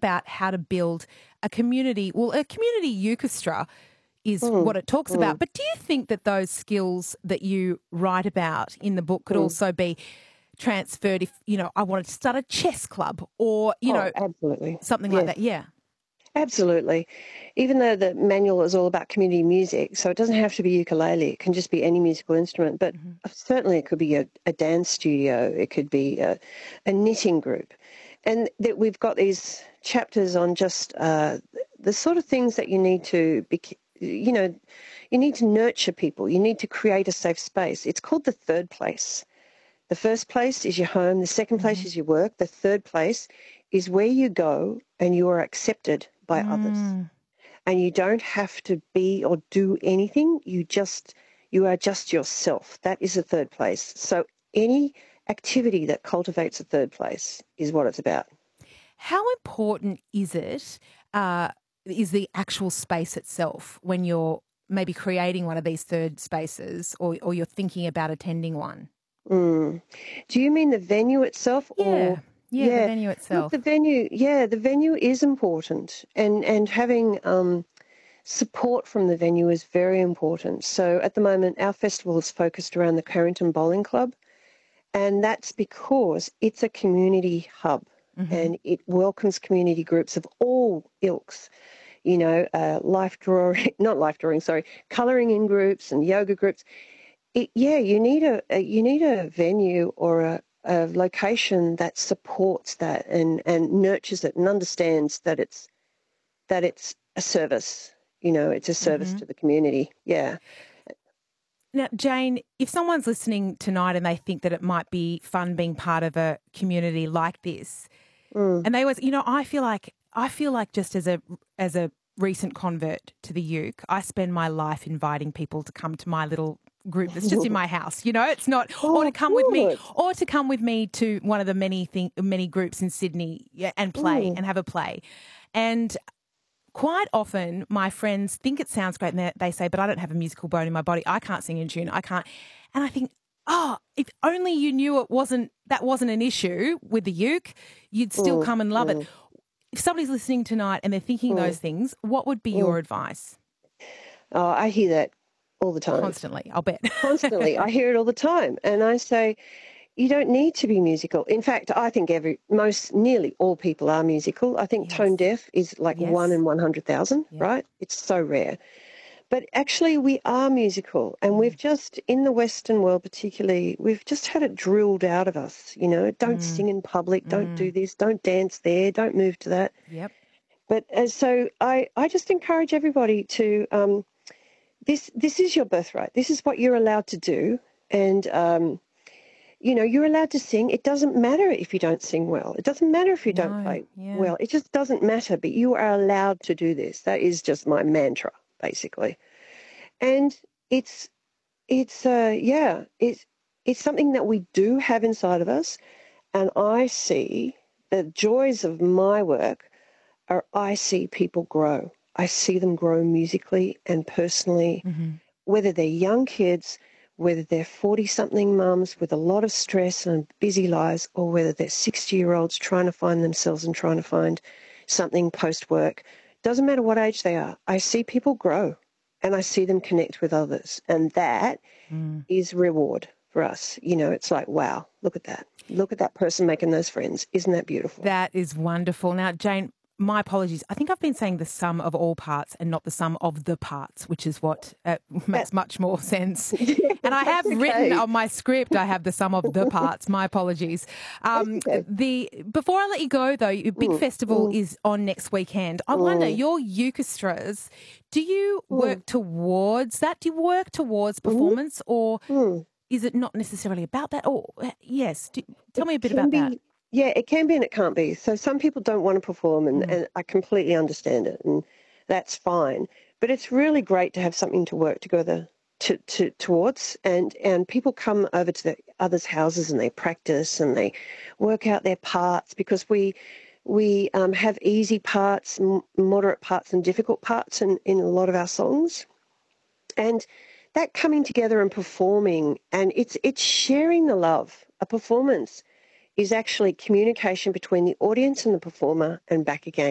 about how to build a community. Well, a community orchestra is what it talks about. But do you think that those skills that you write about in the book could also be transferred if, I wanted to start a chess club or, absolutely. something like that? Yeah. Absolutely. Even though the manual is all about community music, so it doesn't have to be ukulele, it can just be any musical instrument, but certainly it could be a dance studio, it could be a knitting group. And that we've got these chapters on just the sort of things that you need to be, you need to nurture people, you need to create a safe space. It's called the third place. The first place is your home, the second place is your work, the third place is where you go and you are accepted by others. And you don't have to be or do anything, you are just yourself. That is the third place. So any activity that cultivates a third place is what it's about. How important is it, is the actual space itself when you're maybe creating one of these third spaces or you're thinking about attending one? Do you mean the venue itself? Yeah, the venue itself. Look, the venue is important, and having support from the venue is very important. So at the moment, our festival is focused around the Carrington Bowling Club, and that's because it's a community hub, and it welcomes community groups of all ilks. Colouring in groups and yoga groups. You need a venue or a location that supports that and nurtures it and understands that it's a service. It's a service to the community. Yeah. Now, Jane, if someone's listening tonight and they think that it might be fun being part of a community like this, and they always, I feel like just as a recent convert to the uke, I spend my life inviting people to come to my little group that's just in my house. It's not, or to come with me to one of the many groups in Sydney and play and have a play. And quite often my friends think it sounds great and they say, but I don't have a musical bone in my body. I can't sing in tune. I can't. And I think, if only you knew that wasn't an issue with the uke, you'd still come and love it. If somebody's listening tonight and they're thinking those things, what would be your advice? Oh, I hear that all the time. Constantly, I'll bet. Constantly. I hear it all the time. And I say, you don't need to be musical. In fact, I think nearly all people are musical. I think tone deaf is like 1 in 100,000, right? It's so rare. But actually we are musical, and we've just, in the Western world particularly, we've just had it drilled out of us, don't sing in public, don't do this, don't dance there, don't move to that. Yep. But so I just encourage everybody to, this is your birthright. This is what you're allowed to do. And, you're allowed to sing. It doesn't matter if you don't sing well. It doesn't matter if you don't play well. It just doesn't matter. But you are allowed to do this. That is just my mantra, basically. And it's something that we do have inside of us. And I see the joys of my work I see people grow. I see them grow musically and personally, whether they're young kids, whether they're 40-something mums with a lot of stress and busy lives, or whether they're 60-year-olds trying to find themselves and trying to find something post-work. Doesn't matter what age they are. I see people grow and I see them connect with others. And that is reward for us. It's like, wow, look at that. Look at that person making those friends. Isn't that beautiful? That is wonderful. Now, Jane, my apologies. I think I've been saying the sum of all parts and not the sum of the parts, which is what makes much more sense. And I have written on my script, I have the sum of the parts. My apologies. Before I let you go, though, your big festival is on next weekend. I wonder, your orchestras, do you work towards that? Do you work towards performance or is it not necessarily about that? Or yes, tell me a bit about that. Yeah, it can be and it can't be. So some people don't want to perform and I completely understand it and that's fine. But it's really great to have something to work together towards and people come over to the others' houses and they practice and they work out their parts because we have easy parts, moderate parts and difficult parts in a lot of our songs. And that coming together and performing and it's sharing the love. A performance is actually communication between the audience and the performer and back again.